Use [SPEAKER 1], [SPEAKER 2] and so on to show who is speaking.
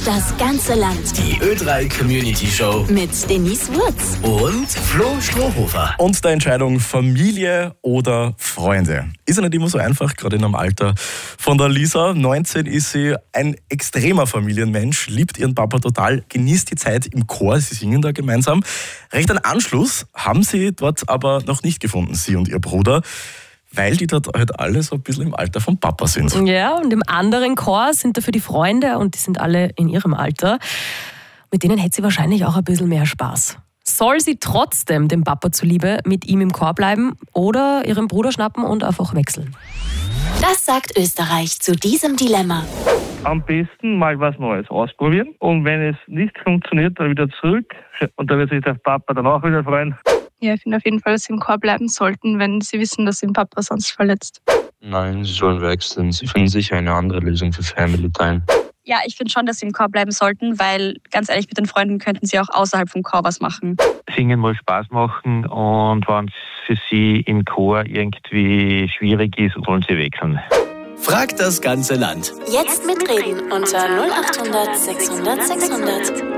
[SPEAKER 1] das ganze Land.
[SPEAKER 2] Die Ö3 Community Show
[SPEAKER 1] Mit Denise Wurz
[SPEAKER 2] und Flo Strohhofer.
[SPEAKER 3] Und der Entscheidung Familie oder Freunde. Ist ja nicht immer so einfach, gerade in einem Alter. Von der Lisa, 19 ist sie, ein extremer Familienmensch, liebt ihren Papa total, genießt die Zeit im Chor, sie singen da gemeinsam. Recht einen Anschluss haben sie dort aber noch nicht gefunden, sie und ihr Bruder, weil die dort halt alle so ein bisschen im Alter vom Papa sind.
[SPEAKER 4] Ja, und im anderen Chor sind dafür die Freunde und die sind alle in ihrem Alter. Mit denen hätte sie wahrscheinlich auch ein bisschen mehr Spaß. Soll sie trotzdem dem Papa zuliebe mit ihm im Chor bleiben oder ihren Bruder schnappen und einfach wechseln?
[SPEAKER 1] Das sagt Österreich zu diesem Dilemma.
[SPEAKER 5] Am besten mal was Neues ausprobieren und wenn es nicht funktioniert, dann wieder zurück und da wird sich der Papa dann auch wieder freuen.
[SPEAKER 6] Ja, ich finde auf jeden Fall, dass sie im Chor bleiben sollten, wenn sie wissen, dass sie den Papa sonst verletzt.
[SPEAKER 7] Nein, sie sollen wechseln. Sie finden sicher eine andere Lösung für Family Time.
[SPEAKER 8] Ja, ich finde schon, dass sie im Chor bleiben sollten, weil ganz ehrlich, mit den Freunden könnten sie auch außerhalb vom Chor was machen.
[SPEAKER 5] Singen muss Spaß machen und wenn es für sie im Chor irgendwie schwierig ist, sollen sie wechseln.
[SPEAKER 2] Fragt das ganze Land.
[SPEAKER 1] Jetzt mitreden unter 0800 600 600.